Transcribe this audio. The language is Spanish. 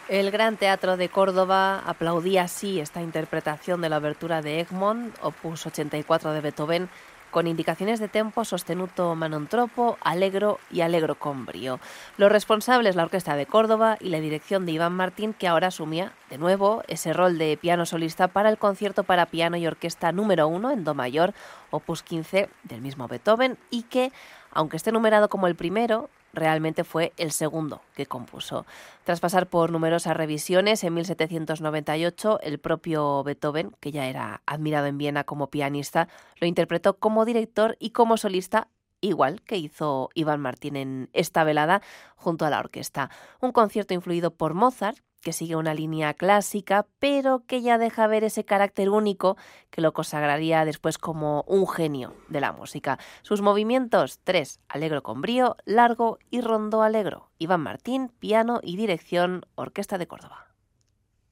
El Gran Teatro de Córdoba aplaudía así esta interpretación de la obertura de Egmont, opus 84 de Beethoven, con indicaciones de tempo sostenuto ma non troppo, allegro y allegro con brío. Los responsables, la Orquesta de Córdoba y la dirección de Iván Martín, que ahora asumía de nuevo ese rol de piano solista para el concierto para piano y orquesta número 1 en do mayor, opus 15 del mismo Beethoven, y que, aunque esté numerado como el primero, realmente fue el segundo que compuso. Tras pasar por numerosas revisiones, en 1798 el propio Beethoven, que ya era admirado en Viena como pianista, lo interpretó como director y como solista, igual que hizo Iván Martín en esta velada junto a la orquesta. Un concierto influido por Mozart, que sigue una línea clásica, pero que ya deja ver ese carácter único que lo consagraría después como un genio de la música. Sus movimientos: 3, allegro con brío, largo y rondo allegro. Iván Martín, piano y dirección, Orquesta de Córdoba.